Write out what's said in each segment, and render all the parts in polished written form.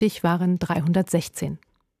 waren 316.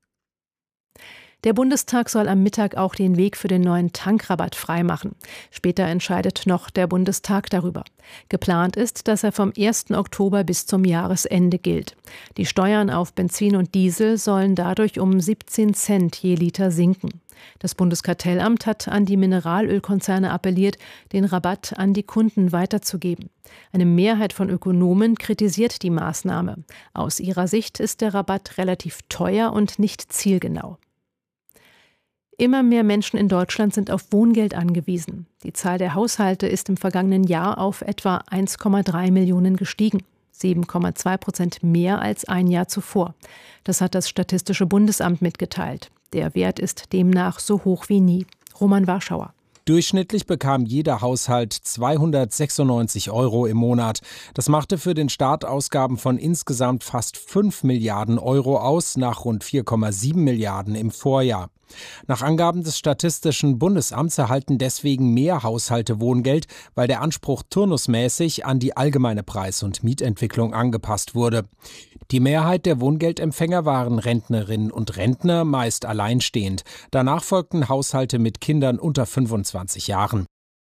Der Bundestag soll am Mittag auch den Weg für den neuen Tankrabatt freimachen. Später entscheidet noch der Bundestag darüber. Geplant ist, dass er vom 1. Oktober bis zum Jahresende gilt. Die Steuern auf Benzin und Diesel sollen dadurch um 17 Cent je Liter sinken. Das Bundeskartellamt hat an die Mineralölkonzerne appelliert, den Rabatt an die Kunden weiterzugeben. Eine Mehrheit von Ökonomen kritisiert die Maßnahme. Aus ihrer Sicht ist der Rabatt relativ teuer und nicht zielgenau. Immer mehr Menschen in Deutschland sind auf Wohngeld angewiesen. Die Zahl der Haushalte ist im vergangenen Jahr auf etwa 1,3 Millionen gestiegen. 7,2% mehr als ein Jahr zuvor. Das hat das Statistische Bundesamt mitgeteilt. Der Wert ist demnach so hoch wie nie. Roman Warschauer. Durchschnittlich bekam jeder Haushalt 296 € im Monat. Das machte für den Staat Ausgaben von insgesamt fast 5 Milliarden € aus, nach rund 4,7 Milliarden im Vorjahr. Nach Angaben des Statistischen Bundesamts erhalten deswegen mehr Haushalte Wohngeld, weil der Anspruch turnusmäßig an die allgemeine Preis- und Mietentwicklung angepasst wurde. Die Mehrheit der Wohngeldempfänger waren Rentnerinnen und Rentner, meist alleinstehend. Danach folgten Haushalte mit Kindern unter 25 Jahren.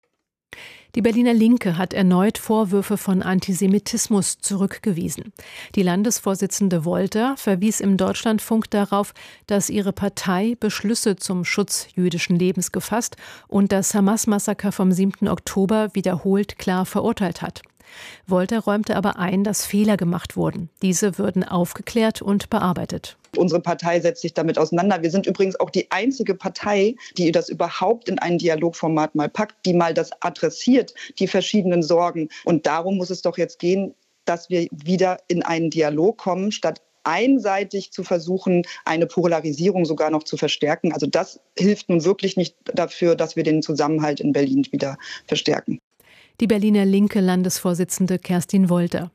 Die Berliner Linke hat erneut Vorwürfe von Antisemitismus zurückgewiesen. Die Landesvorsitzende Wolter verwies im Deutschlandfunk darauf, dass ihre Partei Beschlüsse zum Schutz jüdischen Lebens gefasst und das Hamas-Massaker vom 7. Oktober wiederholt klar verurteilt hat. Wolter räumte aber ein, dass Fehler gemacht wurden. Diese würden aufgeklärt und bearbeitet. Unsere Partei setzt sich damit auseinander. Wir sind übrigens auch die einzige Partei, die das überhaupt in ein Dialogformat mal packt, die mal das adressiert, die verschiedenen Sorgen. Und darum muss es doch jetzt gehen, dass wir wieder in einen Dialog kommen, statt einseitig zu versuchen, eine Polarisierung sogar noch zu verstärken. Also das hilft nun wirklich nicht dafür, dass wir den Zusammenhalt in Berlin wieder verstärken. Die Berliner Linke Landesvorsitzende Kerstin Wolter.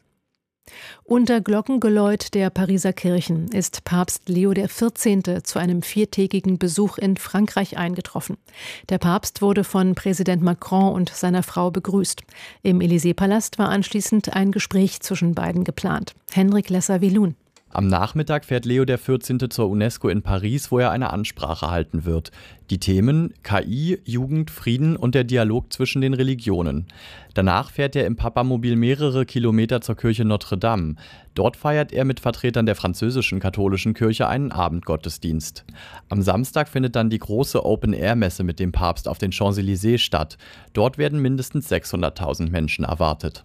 Unter Glockengeläut der Pariser Kirchen ist Papst Leo XIV. Zu einem 4-tägigen Besuch in Frankreich eingetroffen. Der Papst wurde von Präsident Macron und seiner Frau begrüßt. Im Élysée-Palast war anschließend ein Gespräch zwischen beiden geplant. Henrik Lesser-Wilun. Am Nachmittag fährt Leo XIV. Zur UNESCO in Paris, wo er eine Ansprache halten wird. Die Themen KI, Jugend, Frieden und der Dialog zwischen den Religionen. Danach fährt er im Papamobil mehrere Kilometer zur Kirche Notre Dame. Dort feiert er mit Vertretern der französischen katholischen Kirche einen Abendgottesdienst. Am Samstag findet dann die große Open-Air-Messe mit dem Papst auf den Champs-Élysées statt. Dort werden mindestens 600.000 Menschen erwartet.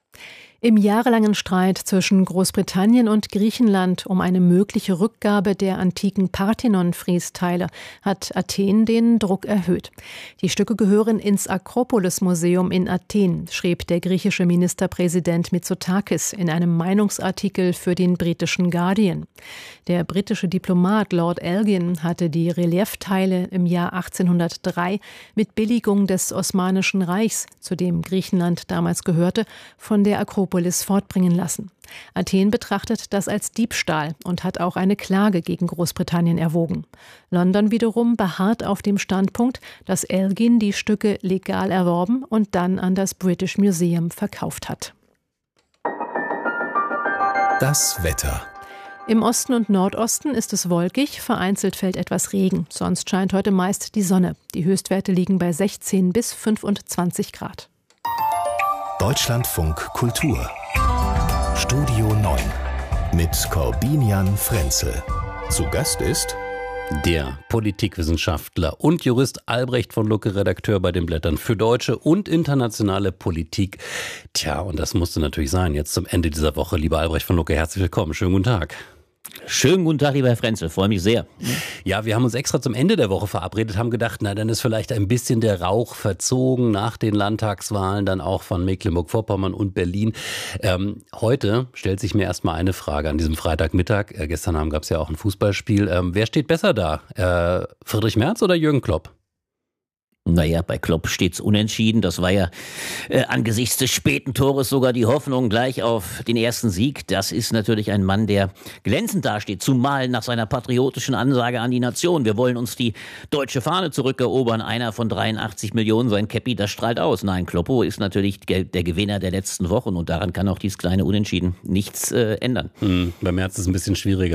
Im jahrelangen Streit zwischen Großbritannien und Griechenland um eine mögliche Rückgabe der antiken Parthenon-Friesteile hat Athen den Druck erhöht. Die Stücke gehören ins Akropolis-Museum in Athen, schrieb der griechische Ministerpräsident Mitsotakis in einem Meinungsartikel für den britischen Guardian. Der britische Diplomat Lord Elgin hatte die Reliefteile im Jahr 1803 mit Billigung des Osmanischen Reichs, zu dem Griechenland damals gehörte, von der Akropolis fortbringen lassen. Athen betrachtet das als Diebstahl und hat auch eine Klage gegen Großbritannien erwogen. London wiederum beharrt auf dem Standpunkt, dass Elgin die Stücke legal erworben und dann an das British Museum verkauft hat. Das Wetter. Im Osten und Nordosten ist es wolkig, vereinzelt fällt etwas Regen. Sonst scheint heute meist die Sonne. Die Höchstwerte liegen bei 16 bis 25 Grad. Deutschlandfunk Kultur. Studio 9 mit Corbinian Frenzel. Zu Gast ist der Politikwissenschaftler und Jurist Albrecht von Lucke, Redakteur bei den Blättern für deutsche und internationale Politik. Tja, und das musste natürlich sein, jetzt zum Ende dieser Woche. Lieber Albrecht von Lucke, herzlich willkommen. Schönen guten Tag. Schönen guten Tag, lieber Herr Frenzel, freue mich sehr. Ja, wir haben uns extra zum Ende der Woche verabredet, haben gedacht, na, dann ist vielleicht ein bisschen der Rauch verzogen nach den Landtagswahlen, dann auch von Mecklenburg-Vorpommern und Berlin. Heute stellt sich mir erstmal eine Frage an diesem Freitagmittag. Gestern Abend gab es ja auch ein Fußballspiel. Wer steht besser da? Friedrich Merz oder Jürgen Klopp? Naja, bei Klopp steht's unentschieden. Das war ja angesichts des späten Tores sogar die Hoffnung gleich auf den ersten Sieg. Das ist natürlich ein Mann, der glänzend dasteht, zumal nach seiner patriotischen Ansage an die Nation. Wir wollen uns die deutsche Fahne zurückerobern. Einer von 83 Millionen, sein Käppi, das strahlt aus. Nein, Kloppo ist natürlich der Gewinner der letzten Wochen und daran kann auch dieses kleine Unentschieden nichts ändern. Bei Merz ist es ein bisschen schwieriger.